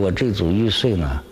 我这组玉穗呢，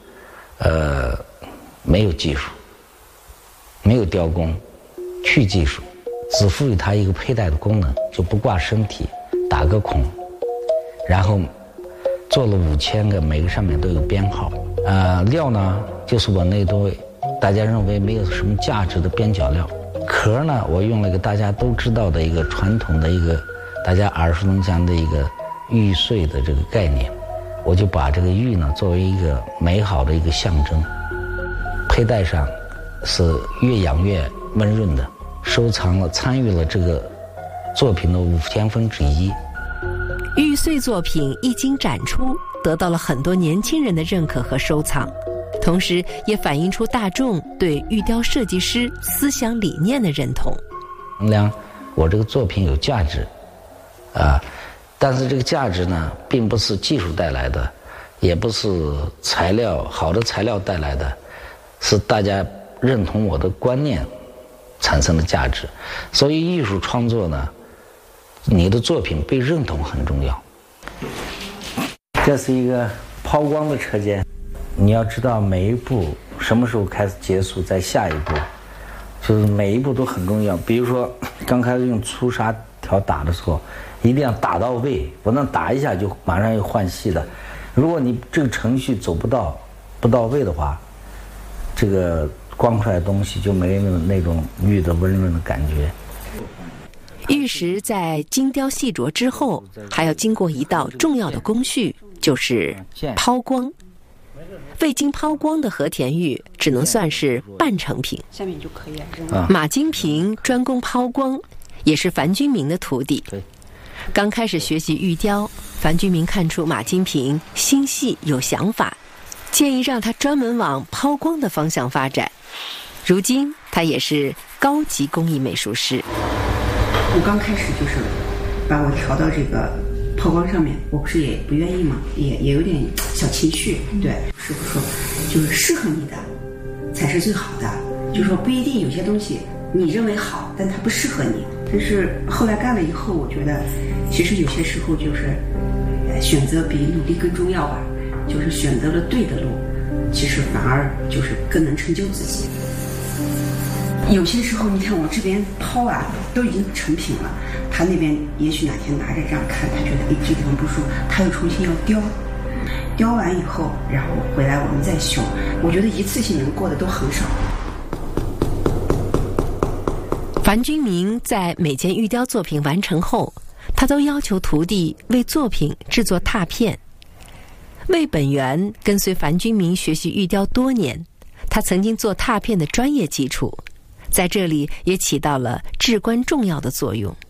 没有技术，没有雕工，去技术，只赋予它一个佩戴的功能，就不挂身体，打个孔，然后做了5000个，每个上面都有编号。料呢，就是我那堆大家认为没有什么价值的边角料。壳呢，我用了一个大家都知道的一个传统的一个大家耳熟能详的一个玉穗的这个概念，我就把这个玉呢作为一个美好的一个象征，佩戴上是越养越温润的，收藏了参与了这个作品的1/5000。 玉穗作品一经展出，得到了很多年轻人的认可和收藏，同时也反映出大众对玉雕设计师思想理念的认同。 衡量我这个作品有价值但是这个价值呢，并不是技术带来的，也不是好的材料带来的，是大家认同我的观念产生的价值。所以艺术创作呢，你的作品被认同很重要。这是一个抛光的车间，你要知道每一步什么时候开始结束，在下一步，就是每一步都很重要。比如说刚开始用粗砂条打的时候，一定要打到位，不能打一下就马上要换细的。如果你这个程序走不到位的话，这个光出来的东西就没有那种玉的温润的感觉。 玉石在精雕细琢之后，还要经过一道重要的工序，就是抛光。未经抛光的和田玉只能算是半成品。 下面就可以了。 马金平专攻抛光，也是樊君明的徒弟。刚开始学习玉雕，樊君明看出马金平心细有想法，建议让他专门往抛光的方向发展。如今他也是高级工艺美术师。 我刚开始就是把我调到这个抛光上面，我不是也不愿意嘛，也有点小情绪。对，师傅说就是适合你的才是最好的，就说不一定有些东西你认为好，但它不适合你。但是后来干了以后，我觉得其实有些时候就是选择比努力更重要吧，就是选择了对的路，其实反而就是更能成就自己。有些时候你看我这边抛都已经成品了，他那边也许哪天拿着这样看，他觉得这地方不舒服，他又重新要雕完以后，然后回来我们再修。我觉得一次性能过的都很少。 樊君明在每件玉雕作品完成后，他都要求徒弟为作品制作拓片。魏本源跟随樊君明学习玉雕多年，他曾经做拓片的专业基础，在这里也起到了至关重要的作用。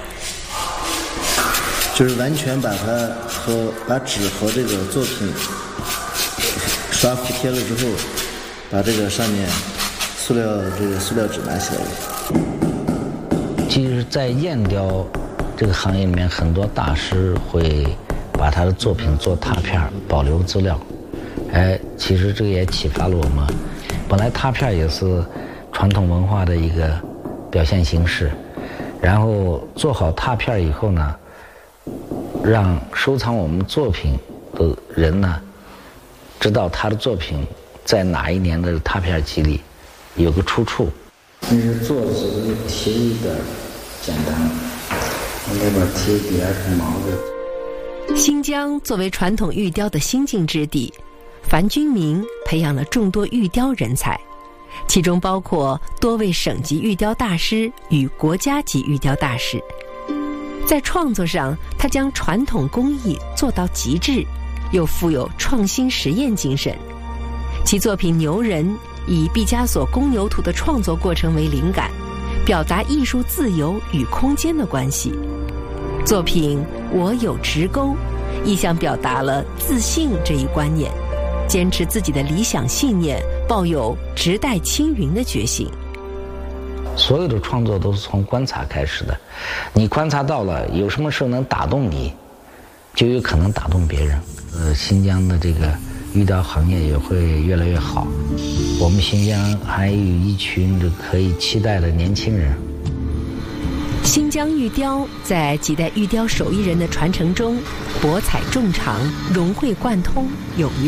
就是完全把纸和这个作品刷服贴了之后，把这个上面塑料纸拿起来。 其实在砚雕这个行业里面，很多大师会把他的作品做拓片保留资料。其实这个也启发了我们，本来拓片也是传统文化的一个表现形式，然后做好拓片以后呢，让收藏我们作品的人呢知道他的作品在哪一年的拓片集里有个出处。但是做的时候题有点简单，那边题比较是毛的。 新疆作为传统玉雕的新晋之地，樊君明培养了众多玉雕人才，其中包括多位省级玉雕大师与国家级玉雕大师。在创作上，他将传统工艺做到极致，又富有创新实验精神。其作品《牛人》以毕加索《公牛图》的创作过程为灵感，表达艺术自由与空间的关系。作品《我有直钩》意象表达了自信这一观念，坚持自己的理想信念，抱有直待青云的决心。 所有的创作都是从观察开始的，你观察到了有什么时候能打动你，就有可能打动别人。新疆的这个玉雕行业也会越来越好，我们新疆还有一群可以期待的年轻人。 新疆玉雕在几代玉雕手艺人的传承中，博采众长，融会贯通，勇于